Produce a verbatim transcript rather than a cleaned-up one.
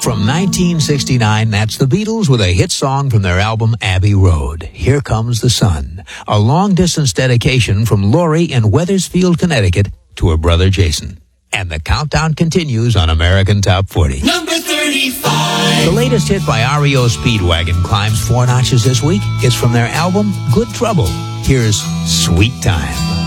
From nineteen sixty-nine, that's the Beatles with a hit song from their album Abbey Road, Here Comes the Sun, a long-distance dedication from Lori in Weathersfield, Connecticut, to her brother Jason. And the countdown continues on American Top forty. Number thirty-five. The latest hit by R E O Speedwagon climbs four notches this week. It's from their album Good Trouble. Here's Sweet Time.